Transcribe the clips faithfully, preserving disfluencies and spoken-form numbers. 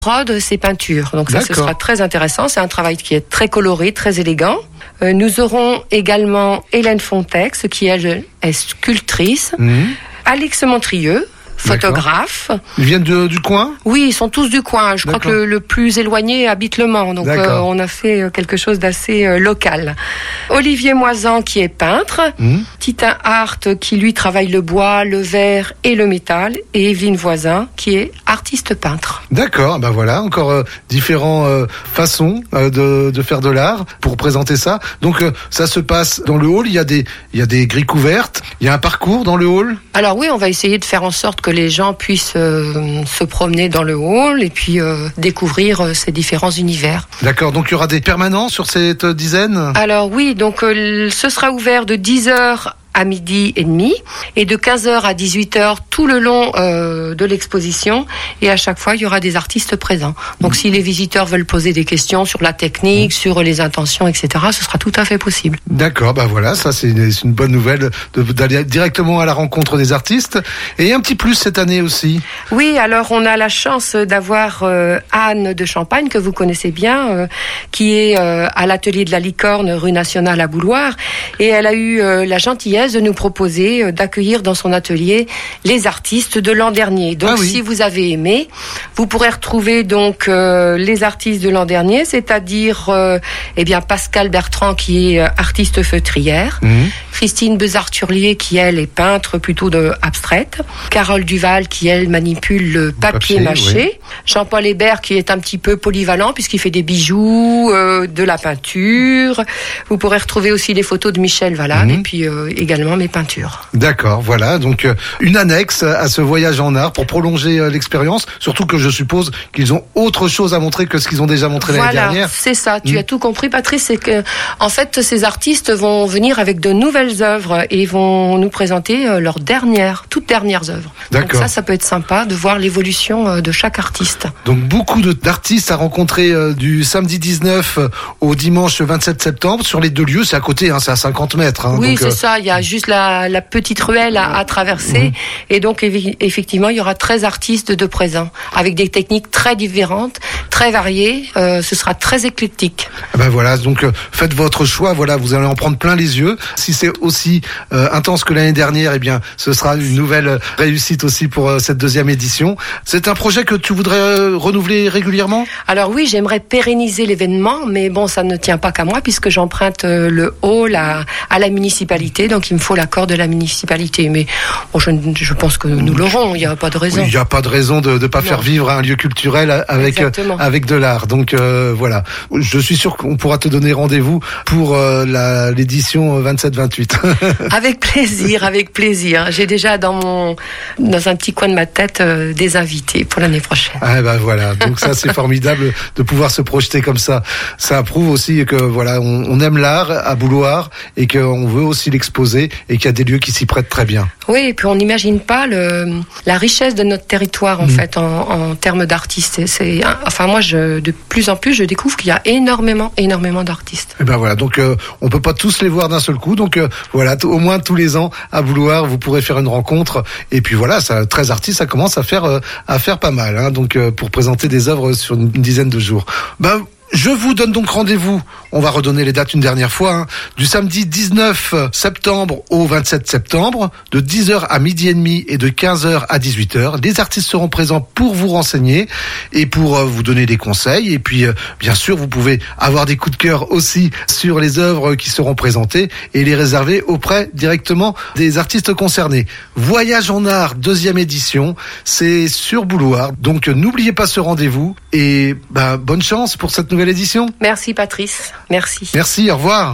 prod ses peintures. Donc ça, D'accord. ce sera très intéressant. C'est un travail qui est très coloré, très élégant. Euh, nous aurons également Hélène Fontex, qui elle est sculptrice. Mmh. Alix Montrieux, photographe. Ils viennent de, du coin ? Oui, ils sont tous du coin. Je crois D'accord. que le, le plus éloigné habite Le Mans. Donc euh, on a fait quelque chose d'assez euh, local. Olivier Moisan, qui est peintre. Mmh. Titin Hart, qui lui travaille le bois, le verre et le métal. Et Evelyne Voisin, qui est artiste peintre. D'accord, ben voilà, encore euh, différentes euh, façons euh, de, de faire de l'art pour présenter ça. Donc euh, ça se passe dans le hall, il y a des il y a des grilles couvertes, il y a un parcours dans le hall. Alors oui, on va essayer de faire en sorte que les gens puissent euh, se promener dans le hall et puis euh, découvrir euh, ces différents univers. D'accord, donc il y aura des permanents sur cette dizaine ? Alors oui, donc euh, ce sera ouvert de dix heures à midi et demi et de quinze heures à dix-huit heures tout le long euh, de l'exposition, et à chaque fois il y aura des artistes présents. Donc mmh. si les visiteurs veulent poser des questions sur la technique, mmh. sur les intentions, et cetera, ce sera tout à fait possible. D'accord, bah voilà, ça c'est une, c'est une bonne nouvelle de, d'aller directement à la rencontre des artistes. Et un petit plus cette année aussi. Oui, alors on a la chance d'avoir euh, Anne de Champagne, que vous connaissez bien, euh, qui est euh, à l'atelier de la Licorne, rue Nationale à Bouloir, et elle a eu euh, la gentillesse de nous proposer euh, d'accueillir dans son atelier les artistes de l'an dernier. Donc, ah oui. si vous avez aimé, vous pourrez retrouver donc euh, les artistes de l'an dernier, c'est-à-dire euh, eh bien Pascal Bertrand, qui est euh, artiste feutrière, mmh. Christine Bezard-Turlier, qui elle est peintre plutôt de abstraite, Carole Duval, qui elle manipule le papier, papier mâché, oui. Jean-Paul Hébert, qui est un petit peu polyvalent puisqu'il fait des bijoux, euh, de la peinture. Vous pourrez retrouver aussi les photos de Michel Valade, mmh. et puis euh, également mes peintures. D'accord, voilà, donc euh, une annexe à ce voyage en art pour prolonger euh, l'expérience, surtout que je suppose qu'ils ont autre chose à montrer que ce qu'ils ont déjà montré voilà, l'année dernière. Voilà, c'est ça, tu mmh. as tout compris Patrice, c'est que en fait ces artistes vont venir avec de nouvelles œuvres et vont nous présenter euh, leurs dernières, toutes dernières œuvres. D'accord. Donc ça, ça peut être sympa de voir l'évolution euh, de chaque artiste. Donc beaucoup de, d'artistes à rencontrer euh, du samedi dix-neuf au dimanche vingt-sept septembre sur les deux lieux, c'est à côté, hein, c'est à cinquante mètres. Hein, oui, donc, c'est euh... ça, il y a juste la, la petite ruelle à, à traverser, mmh. et donc effectivement il y aura treize artistes de présents avec des techniques très différentes, très variées, euh, ce sera très éclectique. Ben voilà, donc euh, faites votre choix, voilà, vous allez en prendre plein les yeux. Si c'est aussi euh, intense que l'année dernière, eh bien ce sera une nouvelle réussite aussi pour euh, cette deuxième édition. C'est un projet que tu voudrais euh, renouveler régulièrement ? Alors oui, j'aimerais pérenniser l'événement, mais bon, ça ne tient pas qu'à moi puisque j'emprunte euh, le hall à, à la municipalité, donc il me faut l'accord de la municipalité. Mais bon, je, je pense que nous l'aurons, il n'y a pas de raison. Il n'y a pas de raison de ne pas non. faire vivre un lieu culturel avec, euh, avec de l'art. Donc euh, voilà, je suis sûr qu'on pourra te donner rendez-vous pour euh, la, l'édition vingt-sept vingt-huit. Avec plaisir, avec plaisir. J'ai déjà dans mon dans un petit coin de ma tête euh, des invités pour l'année prochaine. Ah ben voilà, donc ça c'est formidable de pouvoir se projeter comme ça. Ça prouve aussi que voilà, on, on aime l'art à Bouloir et qu'on veut aussi l'exposer et qu'il y a des lieux qui s'y prêtent très bien. Oui, et puis on n'imagine pas le la richesse de notre territoire en mmh. fait en, en termes d'artistes. C'est, c'est enfin moi je de plus en plus je découvre qu'il y a énormément énormément d'artistes. Et ben voilà, donc euh, on peut pas tous les voir d'un seul coup, donc euh, voilà, t- au moins tous les ans à Bouloir vous pourrez faire une rencontre et puis voilà, ça treize artistes, ça commence à faire euh, à faire pas mal, hein, donc euh, pour présenter des œuvres sur une dizaine de jours. Ben je vous donne donc rendez-vous, on va redonner les dates une dernière fois, hein, du samedi dix-neuf septembre au vingt-sept septembre, de dix heures à midi et demi et de quinze heures à dix-huit heures. Les artistes seront présents pour vous renseigner et pour euh, vous donner des conseils. Et puis, euh, bien sûr, vous pouvez avoir des coups de cœur aussi sur les œuvres qui seront présentées et les réserver auprès directement des artistes concernés. Voyage en art, deuxième édition, c'est sur Bouloir. Donc, n'oubliez pas ce rendez-vous et bah, bonne chance pour cette nouvelle édition. Merci Patrice, merci. Merci, au revoir.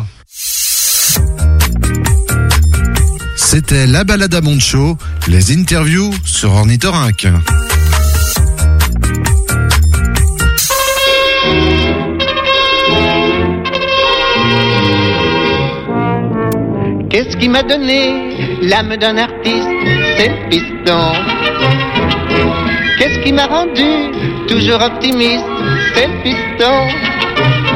C'était La Balade à Monte-Chaud, les interviews sur Ornithorynque. Qu'est-ce qui m'a donné l'âme d'un artiste? C'est le piston. Qu'est-ce qui m'a rendu toujours optimiste? C'est le piston.